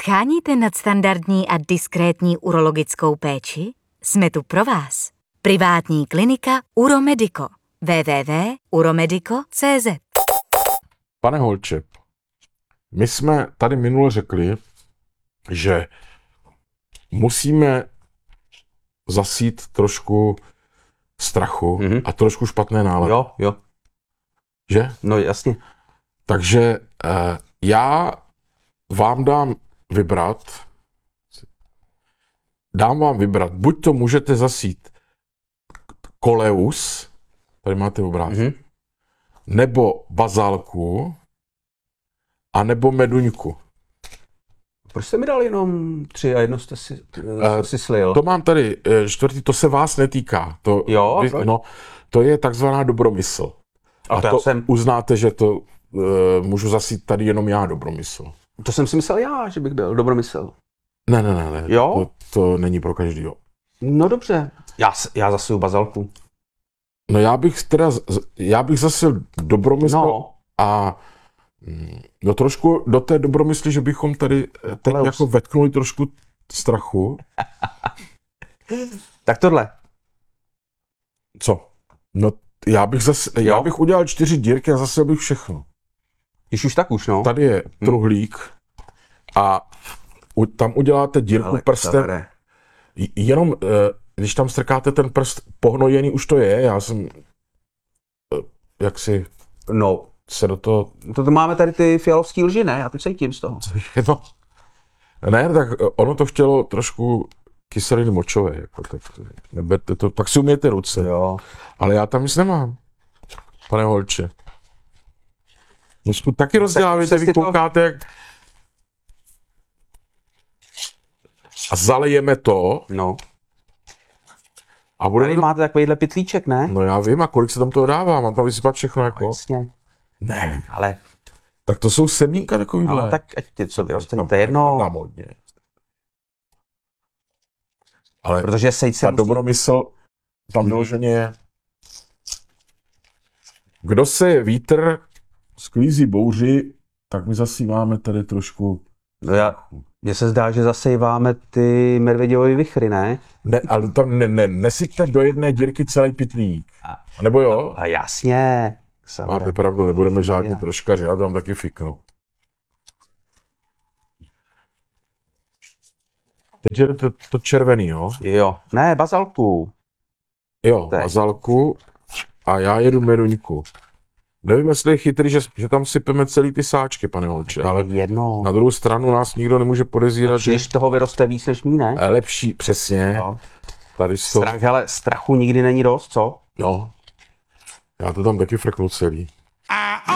Scháníte nadstandardní a diskrétní urologickou péči? Jsme tu pro vás. Privátní klinika Uromedico. www.uromedico.cz. Pane Holče, my jsme tady minule řekli, že musíme zasít trošku strachu a trošku špatné nálady. Jo. Že? No jasně. Takže já vám dám vybrat, buď to můžete zasít koleus, tady máte obrázek, nebo bazálku, a nebo meduňku. Proč jste mi dal jenom 3 a jedno jste si slil? To mám tady, čtvrtý, to se vás netýká. To, Jo, to je takzvaná dobromysl. A to uznáte, že to můžu zasít tady jenom já dobromysl. To jsem si myslel já, že bych byl dobromysl. Ne. Jo? To není pro každýho. No dobře. Já zasiju bazalku. No já bych zasil dobromysl a trošku do té dobromysli, že bychom tady teď jako vetknuli trošku strachu. Tak tohle. Co? No já bych udělal 4 dírky a zasil bych všechno. Když už tak už, no. Tady je truhlík a tam uděláte dírku prstem. Jenom, když tam strkáte ten prst, pohnojený už to je, já jsem jaksi se do toho... To máme tady ty fialovský lži, ne? Já to cítím z toho. No. Ne, tak ono to chtělo trošku kyseliny močové, jako, tak neberte to, pak si umějte ruce. Jo. Ale já tam nic nemám, pane Holče. No, taky rozdělávíte, vy koukáte, jak... A zalejeme to. No. A bude tady máte takovýhle pytlíček, ne? No já vím, a kolik se tam toho dává, mám tam vysypat všechno jako. Jasně. Ne. Ale... Tak to jsou semínka takovýhle. No, tak ať ti co vyrostane, to je jedno. Mám hodně. Ale protože ta dobromysl tam vyloženě je. Kdo se vítr sklízí bouři, tak my zasíváme tady trošku... No mně se zdá, že zasejváme ty medvěděvové vichry, ne? Ne, ale tam nesyťte do jedné dírky celý pytlík. A nebo jo? A jasně. Máte pravdu, nebudeme žádný troškaři, já tam taky fiknu. Teď je to červený, jo? Jo. Ne, bazalku. Jo, bazalku a já jedu meduňku. Nevím, jestli je chytrý, že tam sypeme celý ty sáčky, pane Holče, ale na druhou stranu nás nikdo nemůže podezírat, že... Když toho vyroste víc než mí, ne? Lepší, přesně. Jo. Tady strachu nikdy není dost, co? No. Já to tam taky frknu celý.